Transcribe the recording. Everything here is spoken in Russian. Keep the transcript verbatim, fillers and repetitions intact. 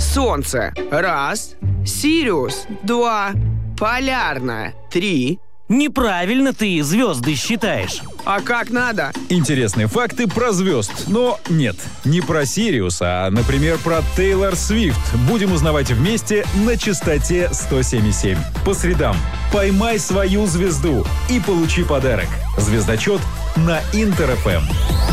Солнце. Раз. Сириус. Два. Полярная. Три. Неправильно ты звезды считаешь. А как надо? Интересные факты про звезд. Но нет, не про Сириус, а, например, про Тейлор Свифт. Будем узнавать вместе на частоте сто семь и семь. По средам поймай свою звезду и получи подарок. Звездочет на Интер эф эм.